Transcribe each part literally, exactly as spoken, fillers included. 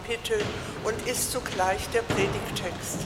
Kapitel und ist zugleich der Predigttext.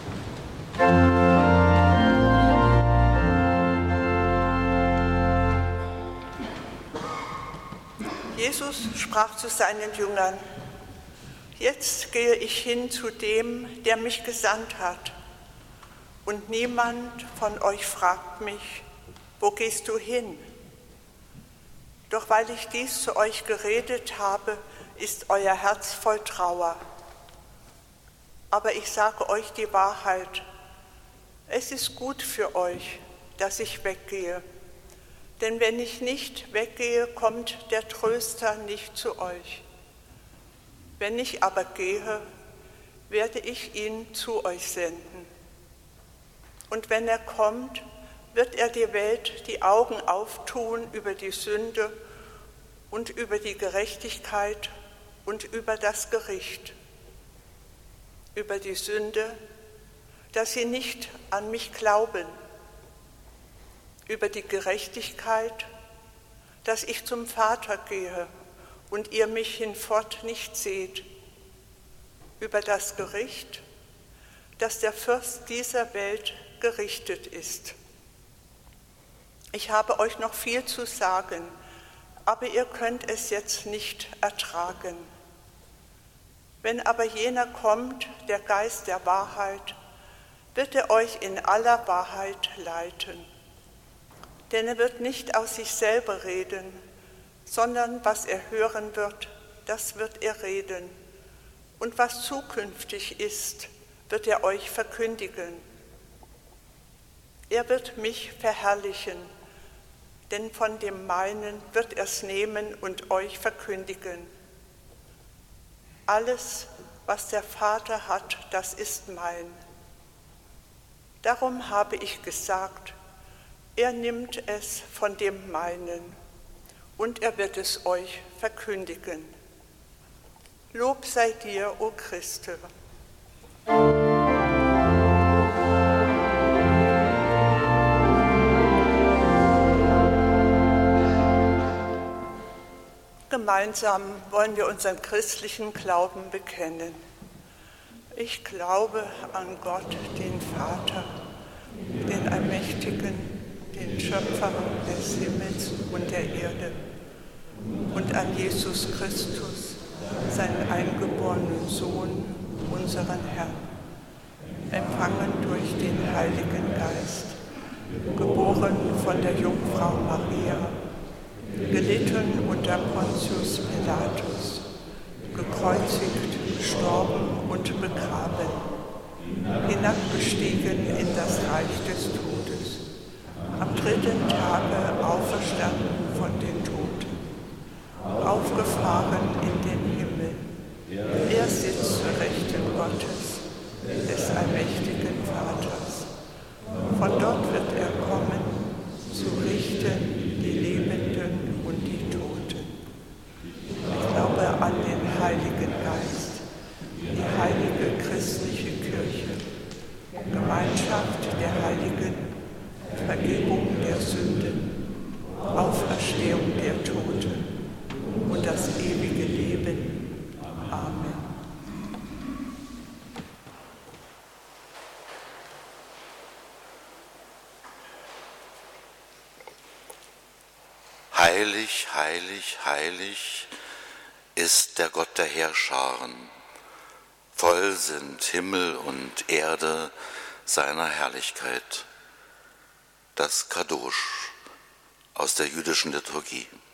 Jesus sprach zu seinen Jüngern: Jetzt gehe ich hin zu dem, der mich gesandt hat. Und niemand von euch fragt mich, wo gehst du hin? Doch weil ich dies zu euch geredet habe, ist euer Herz voll Trauer. Aber ich sage euch die Wahrheit: Es ist gut für euch, dass ich weggehe. Denn wenn ich nicht weggehe, kommt der Tröster nicht zu euch. Wenn ich aber gehe, werde ich ihn zu euch senden. Und wenn er kommt, wird er die Welt die Augen auftun über die Sünde und über die Gerechtigkeit und über das Gericht. Über die Sünde, dass sie nicht an mich glauben. Über die Gerechtigkeit, dass ich zum Vater gehe und ihr mich hinfort nicht seht. Über das Gericht, dass der Fürst dieser Welt gerichtet ist. Ich habe euch noch viel zu sagen, aber ihr könnt es jetzt nicht ertragen. Wenn aber jener kommt, der Geist der Wahrheit, wird er euch in aller Wahrheit leiten. Denn er wird nicht aus sich selber reden, sondern was er hören wird, das wird er reden. Und was zukünftig ist, wird er euch verkündigen. Er wird mich verherrlichen, denn von dem meinen wird er es nehmen und euch verkündigen. Alles, was der Vater hat, das ist mein. Darum habe ich gesagt, er nimmt es von dem meinen und er wird es euch verkündigen. Lob sei dir, o Christe. Gemeinsam wollen wir unseren christlichen Glauben bekennen. Ich glaube an Gott, den Vater, den Allmächtigen, den Schöpfer des Himmels und der Erde, und an Jesus Christus, seinen eingeborenen Sohn, unseren Herrn, empfangen durch den Heiligen Geist, geboren von der Jungfrau Maria, gelitten unter Pontius Pilatus, gekreuzigt, gestorben und begraben, hinabgestiegen in das Reich des Todes, am dritten Tage auferstanden von den Toten, aufgefahren in den Himmel. Er sitzt zur Rechten Gottes, des allmächtigen Vaters. Von dort wird er kommen, zu richten die Lebenden und die Toten. Ich glaube an den Heiligen Geist, die heilige christliche Kirche, Gemeinschaft der Heiligen, Vergebung der Sünden, Auferstehung der Toten und das ewige Leben. Amen. Heilig, heilig, heilig ist der Gott der Heerscharen. Voll sind Himmel und Erde seiner Herrlichkeit. Das Kadosh aus der jüdischen Liturgie.